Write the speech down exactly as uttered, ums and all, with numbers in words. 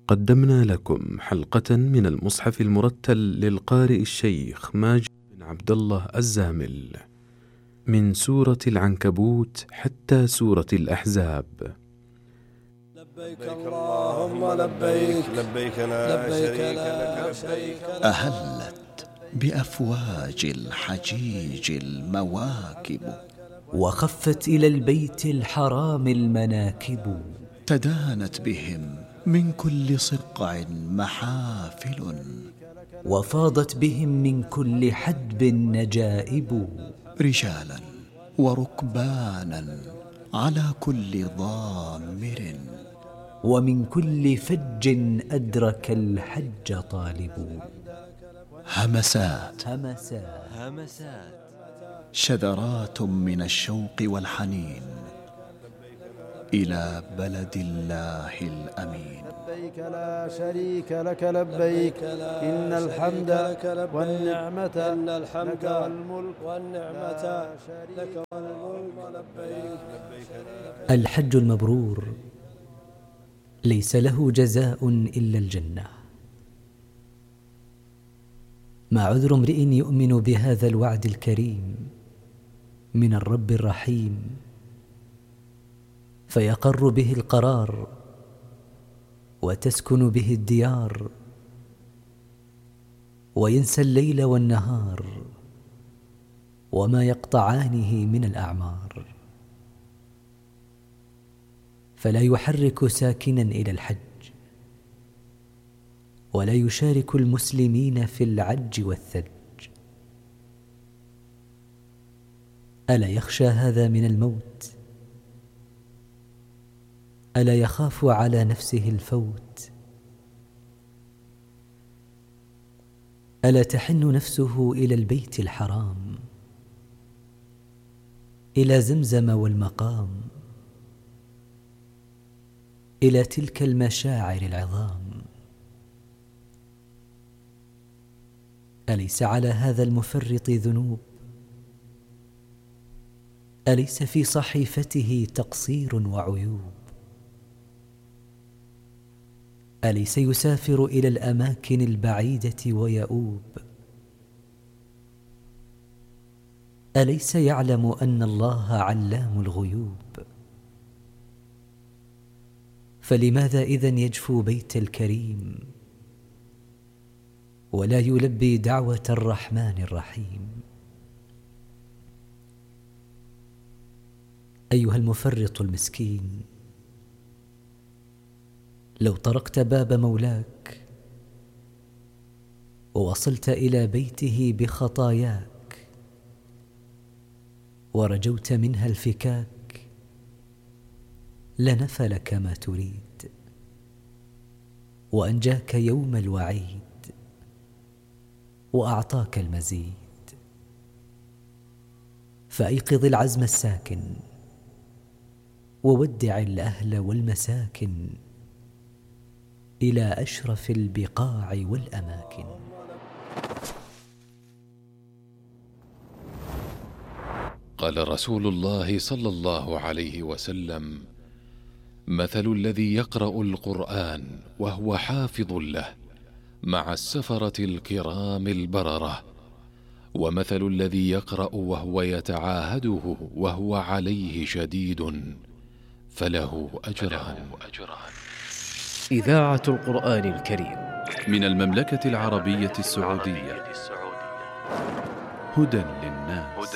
قدمنا لكم حلقة من المصحف المرتل للقارئ الشيخ ماجد بن عبد الله الزامل من سورة العنكبوت حتى سورة الأحزاب. لبيك اللهم لبيك لبيك لا شريك لك لبيك. أهلت بأفواج الحجيج المواكب، وخفت إلى البيت الحرام المناكب، تدانت بهم من كل صقع محافل، وفاضت بهم من كل حدب نجائب، رجالا وركبانا على كل ضامر، ومن كل فج أدرك الحج طالب. همسات همسات همسات شذرات من الشوق والحنين إلى بلد الله الأمين. لبيك لا شريك لك لبيك إن الحمد والنعمة إن الحمد والملك والنعمة لك والملك لبيك. الحج المبرور ليس له جزاء إلا الجنة. ما عذر امرئ يؤمن بهذا الوعد الكريم من الرب الرحيم فيقر به القرار وتسكن به الديار، وينسى الليل والنهار وما يقطعانه من الأعمار، فلا يحرك ساكنا إلى الحج، ولا يشارك المسلمين في العج والثلج. ألا يخشى هذا من الموت؟ ألا يخاف على نفسه الفوت؟ ألا تحن نفسه إلى البيت الحرام، إلى زمزم والمقام، إلى تلك المشاعر العظام؟ أليس على هذا المفرط ذنوب؟ أليس في صحيفته تقصير وعيوب؟ أليس يسافر إلى الأماكن البعيدة ويؤوب؟ أليس يعلم أن الله علام الغيوب؟ فلماذا إذن يجفو بيت الكريم ولا يلبي دعوة الرحمن الرحيم؟ أيها المفرط المسكين، لو طرقت باب مولاك ووصلت إلى بيته بخطاياك ورجوت منها الفكاك لنفلك ما تريد وأنجاك يوم الوعيد وأعطاك المزيد. فأيقظ العزم الساكن وودع الأهل والمساكن إلى أشرف البقاع والأماكن. قال رسول الله صلى الله عليه وسلم: مثل الذي يقرأ القرآن وهو حافظ له مع السفرة الكرام البررة، ومثل الذي يقرأ وهو يتعاهده وهو عليه شديد فله أجران. إذاعة القرآن الكريم من المملكة العربية السعودية، هدى للناس.